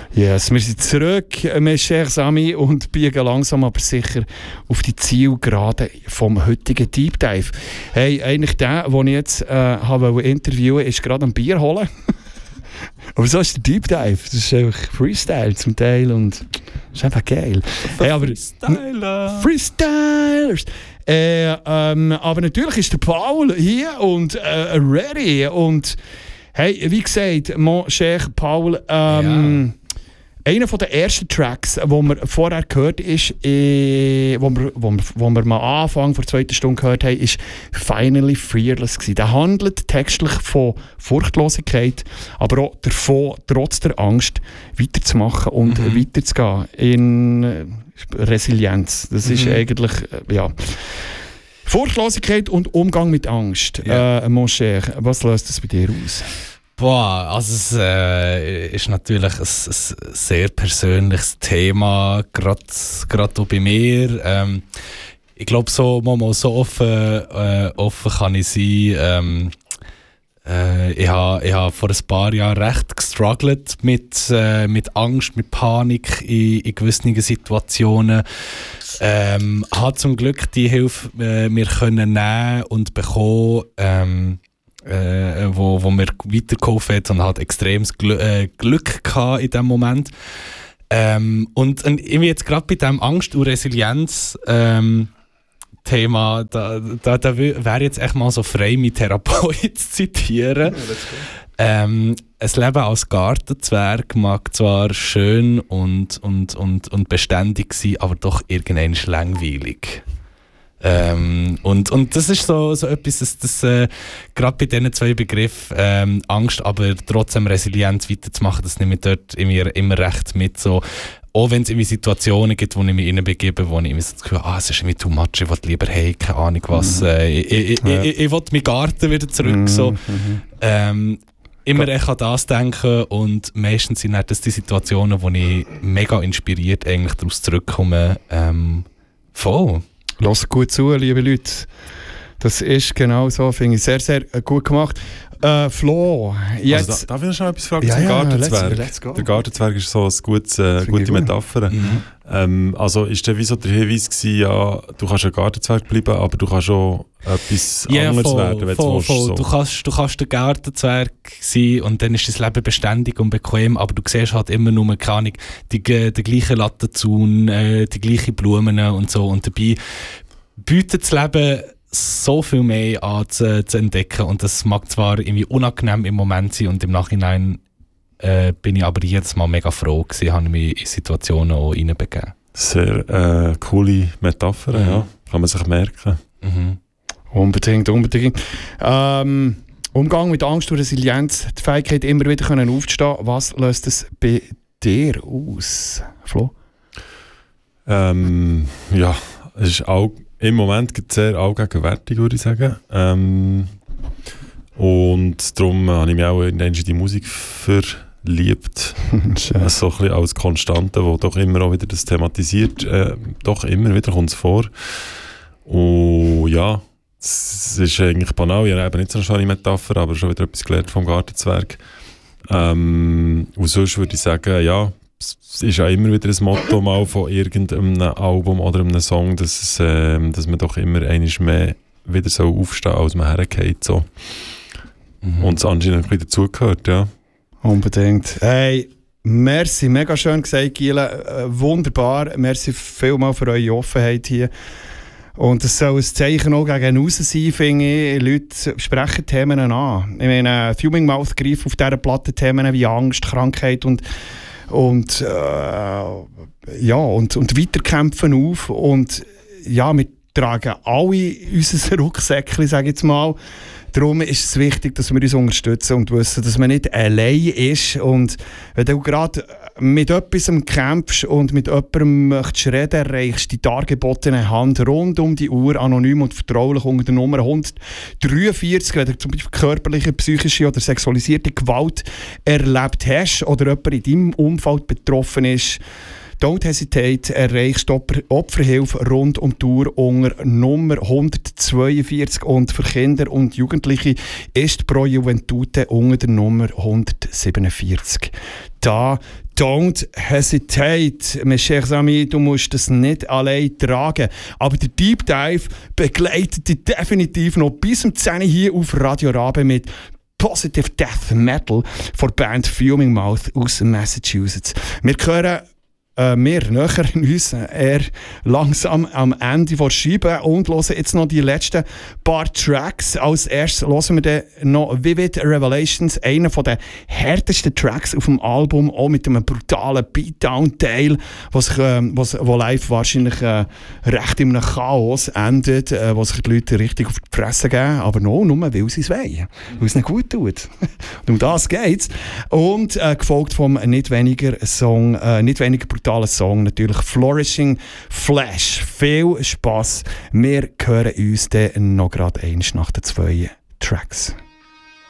Yes, wir sind zurück, mes chers amis, und biegen langsam aber sicher auf die Zielgerade vom heutigen Deep Dive. Hey, eigentlich der, den ich jetzt habe interviewen, ist gerade ein Bier holen. Aber so ist der Deep Dive. Das ist einfach Freestyle zum Teil und das ist einfach geil. Hey, aber Freestylers! Aber natürlich ist der Paul hier und ready. Und hey, wie gesagt, mon cher Paul, einer der ersten Tracks, den wir vorher gehört haben, wo wir mal Anfang vor 2 Stunden gehört haben, ist «Finally Fearless» gewesen. Der handelt textlich von Furchtlosigkeit, aber auch davon, trotz der Angst weiterzumachen und weiterzugehen in Resilienz. Das ist eigentlich, Furchtlosigkeit und Umgang mit Angst. Mon cher, was löst das bei dir aus? Boah, also es ist natürlich ein sehr persönliches Thema, gerade auch bei mir. Ich glaube, so offen kann ich sein. Ich habe vor ein paar Jahren recht gestruggelt mit Angst, mit Panik in gewissen Situationen. Habe zum Glück die Hilfe mir können nehmen und bekommen, wo mir weitergeholfen hat und hat extremes Glück gehabt in diesem Moment. Und ich bin jetzt gerade bei diesem Angst- und Resilienz-Thema, da wäre jetzt echt mal so frei, meinen Therapeut zu zitieren. Ein Leben als Gartenzwerg mag zwar schön und beständig sein, aber doch irgendwann langweilig. Und das ist so etwas, das gerade bei diesen 2 Begriffen, Angst, aber trotzdem Resilienz weiterzumachen, das nehme ich dort immer recht mit. So, auch wenn es irgendwie Situationen gibt, wo ich mich hineinbegebe, wo ich immer so das Gefühl habe, es ist irgendwie too much, ich will lieber, hey, keine Ahnung was, ich will meinen Garten wieder zurück. So. Immer echt an das denken und meistens sind das die Situationen, wo ich mega inspiriert eigentlich daraus zurückkomme. Voll. Hört gut zu, liebe Leute. Das ist genau so, finde ich. Sehr, sehr gut gemacht. Flo, jetzt... Also darf ich noch schnell etwas fragen zum Gartenzwerg? Let's go. Der Gartenzwerg ist so eine gute Metapher. Also ist der wie so der Hinweis gewesen, ja, du kannst ein Gartenzwerg bleiben, aber du kannst auch etwas anderes werden, wenn du willst. So. Du kannst der Gartenzwerg sein und dann ist dein Leben beständig und bequem, aber du siehst halt immer nur, keine Ahnung, die gleichen Lattenzaun, die gleichen Blumen und so. Und dabei bietet das Leben so viel mehr an zu entdecken und das mag zwar irgendwie unangenehm im Moment sein und im Nachhinein bin ich aber jedes Mal mega froh gewesen, habe ich mich in Situationen auch reinbegeben. Sehr coole Metapher, ja. Kann man sich merken. Unbedingt. Umgang mit Angst und Resilienz, die Fähigkeit immer wieder aufzustehen, was löst es bei dir aus, Flo? Ja, es ist auch im Moment sehr allgegenwärtig, würde ich sagen. Und darum habe ich mich auch in die Musik verliebt. So ein bisschen als Konstante, die doch immer auch wieder das thematisiert. Doch immer wieder kommt es vor. Und ja, es ist eigentlich banal. Ich habe eben nicht so eine schöne Metapher, aber schon wieder etwas gelernt vom Gartenzwerg. Und sonst würde ich sagen, ja, es ist ja immer wieder ein Motto mal von irgendeinem Album oder einem Song, dass man doch immer einmal mehr wieder so aufstehen, als man hergeht. So. Und es anscheinend ein bisschen dazugehört, ja. Unbedingt. Hey, merci, mega schön gesagt, Giele. Wunderbar. Merci vielmals für eure Offenheit hier. Und es soll ein Zeichen auch gegen raus sein, finde ich. Leute sprechen Themen an. Ich meine, Fuming Mouth greift auf dieser Platte Themen wie Angst, Krankheit und weiterkämpfen auf. Und ja, wir tragen alle unser Rucksäckchen, sage ich jetzt mal. Darum ist es wichtig, dass wir uns unterstützen und wissen, dass man nicht allein ist. Und wenn du gerade mit etwas kämpfst und mit jemandem möchtest reden, erreichst du die dargebotene Hand rund um die Uhr, anonym und vertraulich unter der Nummer 143, wenn du zum Beispiel körperliche, psychische oder sexualisierte Gewalt erlebt hast oder jemand in deinem Umfeld betroffen ist. Don't Hesitate erreicht Opferhilfe rund um die Tour unter Nummer 142 und für Kinder und Jugendliche ist Pro Juventute unter der Nummer 147. Da Don't Hesitate, mes chers amis, du musst das nicht allein tragen. Aber der Deep Dive begleitet dich definitiv noch bis zum 10 hier auf Radio Rabe mit Positive Death Metal von der Band Fuming Mouth aus Massachusetts. Wir hören wir näher uns eher langsam am Ende der Scheibe und hören jetzt noch die letzten paar Tracks. Als erstes hören wir dann noch Vivid Revelations, einer der härtesten Tracks auf dem Album, auch mit einem brutalen Beatdown-Teil, wo live wahrscheinlich recht in einem Chaos endet, wo sich die Leute richtig auf die Fresse geben, aber nur weil sie es wollen, weil es ihnen gut tut. Und um das geht's. Und gefolgt vom nicht weniger brutalen Song, natürlich Flourishing Flash. Viel Spass. Wir hören uns dann noch gerade eins nach den 2 Tracks.